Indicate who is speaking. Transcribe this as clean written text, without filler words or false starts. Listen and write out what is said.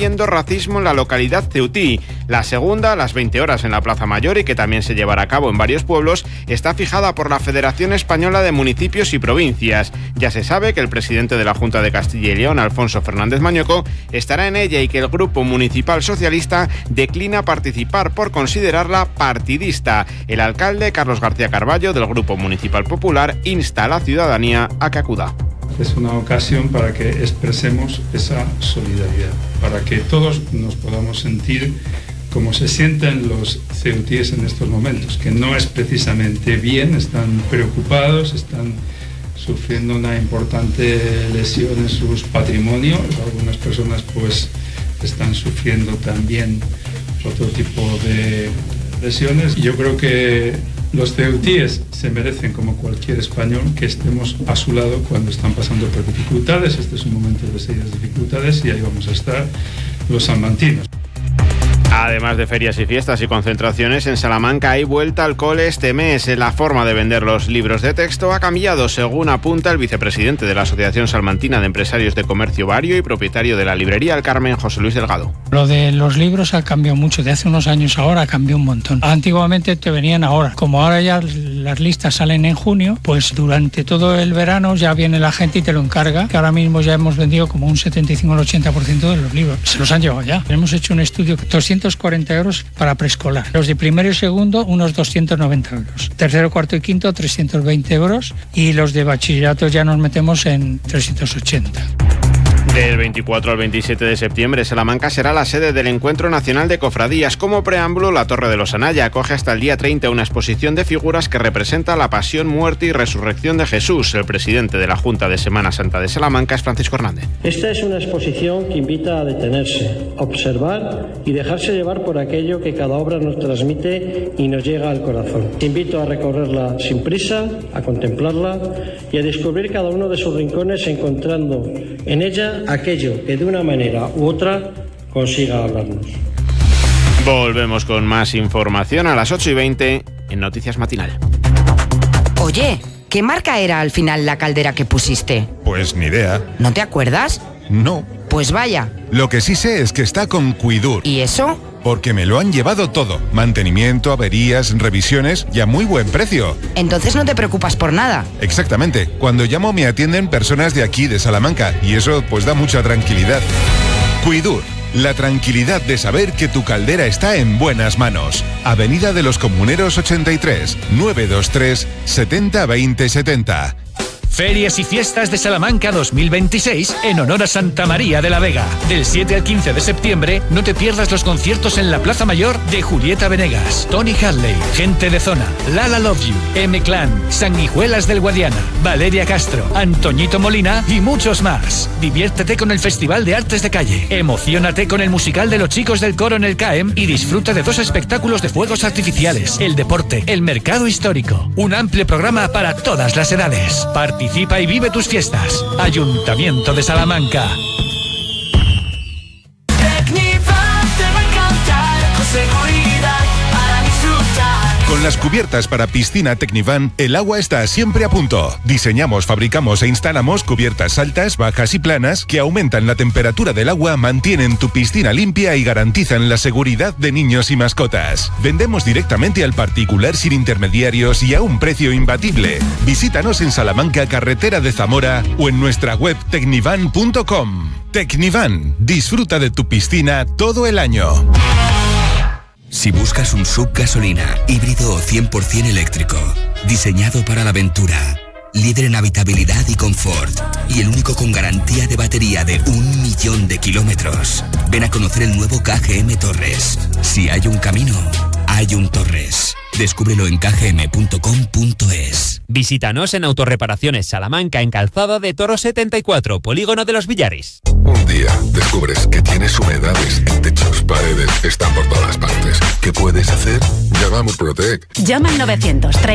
Speaker 1: habiendo racismo en la localidad ceutí. La segunda, a las 20 horas en la Plaza Mayor y que también se llevará a cabo en varios pueblos, está fijada por la Federación Española de Municipios y Provincias. Ya se sabe que el presidente de la Junta de Castilla y León, Alfonso Fernández Mañoco, estará en ella y que el Grupo Municipal Socialista declina participar por considerarla partidista. El alcalde, Carlos García Carballo, del Grupo Municipal Popular, insta a la ciudadanía a que acuda.
Speaker 2: Es una ocasión para que expresemos esa solidaridad, para que todos nos podamos sentir como se sienten los ceutíes en estos momentos, que no es precisamente bien, están preocupados, están sufriendo una importante lesión en sus patrimonios, algunas personas pues están sufriendo también otro tipo de lesiones. Yo creo que los ceutíes se merecen, como cualquier español, que estemos a su lado cuando están pasando por dificultades. Este es un momento de serias dificultades y ahí vamos a estar los salmantinos.
Speaker 1: Además de ferias y fiestas y concentraciones, en Salamanca hay vuelta al cole este mes. La forma de vender los libros de texto ha cambiado, según apunta el vicepresidente de la Asociación Salmantina de Empresarios de Comercio Vario y propietario de la librería El Carmen, José Luis Delgado.
Speaker 3: Lo de los libros ha cambiado mucho, de hace unos años ahora cambió un montón. Antiguamente te venían ahora, como ahora ya las listas salen en junio, pues durante todo el verano ya viene la gente y te lo encarga, que ahora mismo ya hemos vendido como un 75 al 80% de los libros. Se los han llevado ya. Hemos hecho un estudio, 240 euros para preescolar. Los de primero y segundo, unos 290 euros. Tercero, cuarto y quinto, 320 euros. Y los de bachillerato ya nos metemos en 380.
Speaker 1: Del 24 al 27 de septiembre, Salamanca será la sede del Encuentro Nacional de Cofradías. Como preámbulo, la Torre de los Anaya acoge hasta el día 30 una exposición de figuras que representa la pasión, muerte y resurrección de Jesús. El presidente de la Junta de Semana Santa de Salamanca es Francisco Hernández.
Speaker 4: Esta es una exposición que invita a detenerse, observar y dejarse llevar por aquello que cada obra nos transmite y nos llega al corazón. Te invito a recorrerla sin prisa, a contemplarla y a descubrir cada uno de sus rincones, encontrando en ella aquello que de una manera u otra consiga hablarnos.
Speaker 1: Volvemos con más información a las 8:20 en Noticias Matinal.
Speaker 5: Oye, ¿qué marca era al final la caldera que pusiste?
Speaker 6: Pues ni idea.
Speaker 5: ¿No te acuerdas?
Speaker 6: No.
Speaker 5: Pues vaya.
Speaker 6: Lo que sí sé es que está con Cuidur.
Speaker 5: ¿Y eso?
Speaker 6: Porque me lo han llevado todo. Mantenimiento, averías, revisiones y a muy buen precio.
Speaker 5: Entonces no te preocupas por nada.
Speaker 6: Exactamente. Cuando llamo me atienden personas de aquí, de Salamanca, y eso pues da mucha tranquilidad. Cuidur. La tranquilidad de saber que tu caldera está en buenas manos. Avenida de los Comuneros 83, 923 70 20 70.
Speaker 7: Ferias y Fiestas de Salamanca 2026 en honor a Santa María de la Vega. Del 7 al 15 de septiembre no te pierdas los conciertos en la Plaza Mayor de Julieta Venegas, Tony Hadley, Gente de Zona, Lala Love You, M-Clan, Sanguijuelas del Guadiana, Valeria Castro, Antoñito Molina y muchos más. Diviértete con el Festival de Artes de Calle. Emociónate con el musical de los chicos del coro en el CAEM y disfruta de 2 espectáculos de fuegos artificiales, el deporte, el mercado histórico. Un amplio programa para todas las edades. Participa y vive tus fiestas. Ayuntamiento de Salamanca.
Speaker 6: Con las cubiertas para piscina Tecnivan, el agua está siempre a punto. Diseñamos, fabricamos e instalamos cubiertas altas, bajas y planas que aumentan la temperatura del agua, mantienen tu piscina limpia y garantizan la seguridad de niños y mascotas. Vendemos directamente al particular sin intermediarios y a un precio imbatible. Visítanos en Salamanca, carretera de Zamora, o en nuestra web tecnivan.com. Tecnivan, disfruta de tu piscina todo el año.
Speaker 8: Si buscas un SUV gasolina, híbrido o 100% eléctrico, diseñado para la aventura, líder en habitabilidad y confort, y el único con garantía de batería de 1 millón de kilómetros, ven a conocer el nuevo KGM Torres. Si hay un camino, hay un Torres. Descúbrelo en kgm.com.es.
Speaker 9: Visítanos en Autorreparaciones Salamanca, en Calzada de Toro 74, Polígono de los Villares.
Speaker 10: Un día descubres que tienes humedades en techos, paredes, están por todas partes. ¿Qué puedes hacer? Llama a Murprotec.
Speaker 11: Llama al 930